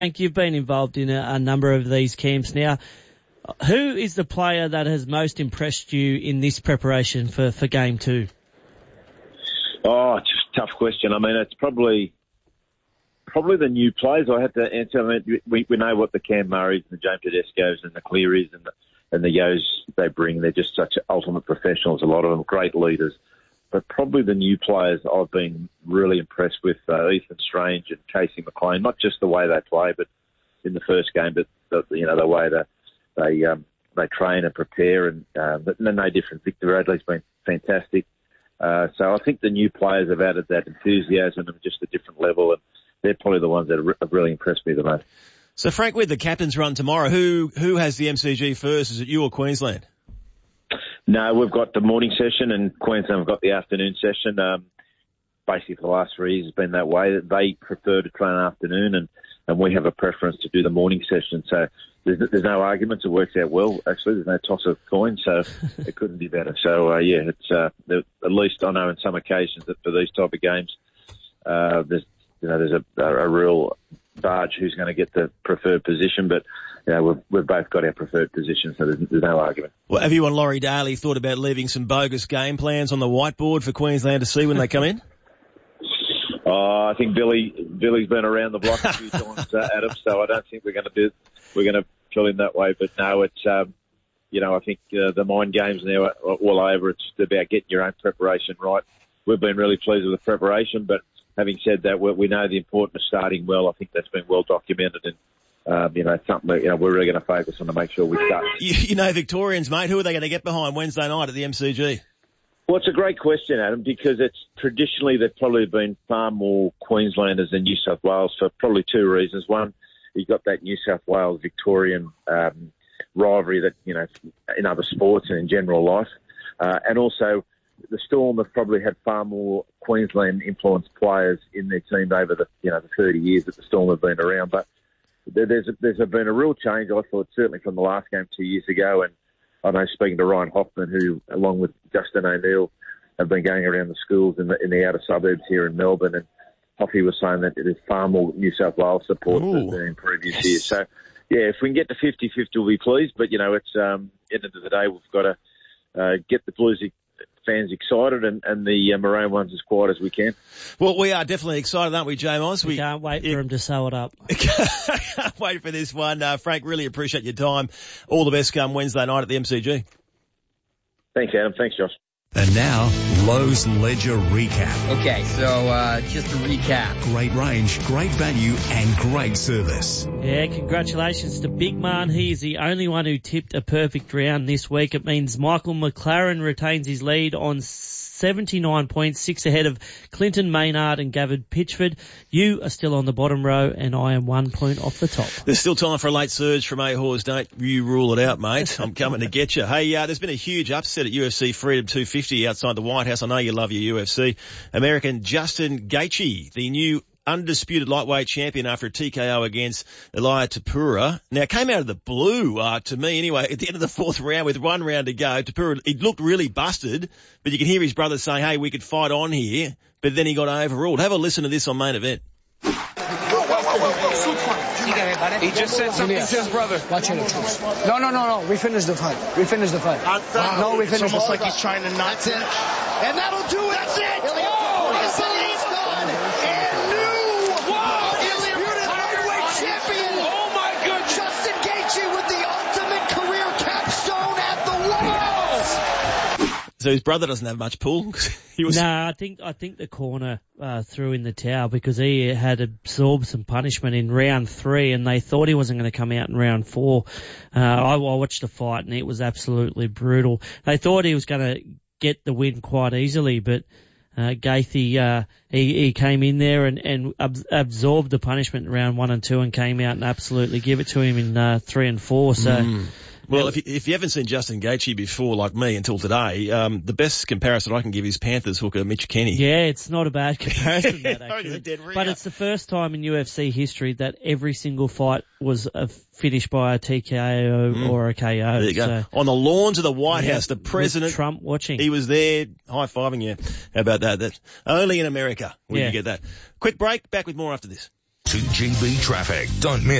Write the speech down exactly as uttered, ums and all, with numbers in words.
Frank, you've been involved in a, a number of these camps now. Who is the player that has most impressed you in this preparation for, for game two? Oh, it's just a tough question. I mean, it's probably probably the new players. I have to answer. I mean, we, we know what the Cam Murrays and the James Tedescos and the Clearys and the, and the Yos they bring. They're just such ultimate professionals, a lot of them, great leaders. But probably the new players I've been really impressed with, uh, Ethan Strange and Casey McLean, not just the way they play, but in the first game, but the, you know, the way that they um, they train and prepare. And uh, but no, no different. Victor Radley's been fantastic. Uh, so I think the new players have added that enthusiasm and just a different level, and they're probably the ones that have really impressed me the most. So, Frank, with the captain's run tomorrow, who who has the M C G first? Is it you or Queensland? No, we've got the morning session, and Queensland have got the afternoon session. Um, basically, for the last three years, it's been that way. They prefer to train afternoon, and, and we have a preference to do the morning session. So there's, there's no arguments. It works out well, actually. There's no toss of coin, so it couldn't be better. So, uh, yeah, it's uh, at least I know in some occasions that for these type of games, uh, there's you know there's a, a, a real barge who's going to get the preferred position, but you know, we've, we've both got our preferred position, so there's, there's no argument. Well, have you and Laurie Daly thought about leaving some bogus game plans on the whiteboard for Queensland to see when they come in? Oh, I think Billy Billy's been around the block a few times, uh, Adam. So I don't think we're going to do we're going to kill him that way. But no, it's um, you know I think uh, the mind games now are all over. It's just about getting your own preparation right. We've been really pleased with the preparation, but having said that, we, we know the importance of starting well. I think that's been well documented, and um, you know something that, you know we're really going to focus on to make sure we start. You, you know, Victorians, mate, who are they going to get behind Wednesday night at the M C G? Well, it's a great question, Adam, because it's traditionally they've probably been far more Queenslanders than New South Wales for probably two reasons. One, you've got that New South Wales Victorian um, rivalry that, you know, in other sports and in general life. Uh, and also, the Storm have probably had far more Queensland-influenced players in their team over the, you know, the thirty years that the Storm have been around. But there's a, there's been a real change, I thought, certainly from the last game two years ago, and I know speaking to Ryan Hoffman, who, along with Justin O'Neill, have been going around the schools in the in the outer suburbs here in Melbourne, and Hoffy was saying that there's far more New South Wales support Ooh. than in previous yes. years. So, yeah, if we can get to fifty-fifty, we'll be pleased. But, you know, it's um, at the end of the day, we've got to uh, get the Blues fans excited and, and the uh, Maroon ones as quiet as we can. Well, we are definitely excited, aren't we, J-Mos? We, we can't wait yeah. for them to sew it up. Can't wait for this one. Uh, Frank, really appreciate your time. All the best come Wednesday night at the M C G. Thanks, Adam. Thanks, Josh. And now, Lowe's Ledger Recap. Okay, so uh, just to recap. Great range, great value, and great service. Yeah, congratulations to Big Man. He is the only one who tipped a perfect round this week. It means Michael McLaren retains his lead on seventy-nine points, six ahead of Clinton Maynard and Gavin Pitchford. You are still on the bottom row, and I am one point off the top. There's still time for a late surge from A-Hors. Don't you rule it out, mate. I'm coming to get you. Hey, uh, there's been a huge upset at U F C Freedom two fifty outside the White House. I know you love your U F C. American Justin Gaethje, the new undisputed lightweight champion after a T K O against Ilia Topuria. Now, it came out of the blue, uh, to me anyway, at the end of the fourth round with one round to go. Topuria, he looked really busted, but you can hear his brother saying, hey, we could fight on here, but then he got overruled. Have a listen to this on Main Event. He just said something to his brother. Watch it. No, no, no, no. We finished the fight. We finished the fight. Wow. No, we finished it's almost the fight. like he's trying to not. That's it. And that'll do it. That's it. Oh, the city's done. And new undisputed lightweight champion. Oh, my goodness. Justin Gaethje with the ultimate career capstone at the White House. So his brother doesn't have much pull. he was. No, I think I think the corner uh, threw in the towel because he had absorbed some punishment in round three, and they thought he wasn't going to come out in round four. Uh, I, I watched the fight, and it was absolutely brutal. They thought he was going to get the win quite easily, but uh, Gaethje uh, he, he came in there and, and ab- absorbed the punishment in round one and two, and came out and absolutely give it to him in uh, three and four. So. Mm. Well, if you, if you haven't seen Justin Gaethje before, like me, until today, um, the best comparison I can give is Panthers hooker Mitch Kenny. Yeah, it's not a bad comparison, that actually. But it's the first time in U F C history that every single fight was uh, finished by a T K O mm. or a K O. There you go. So, on the lawns of the White yeah, House, the president, Trump watching. He was there high-fiving you. How about that? That's only in America will yeah. you get that. Quick break. Back with more after this. To G B Traffic. Don't miss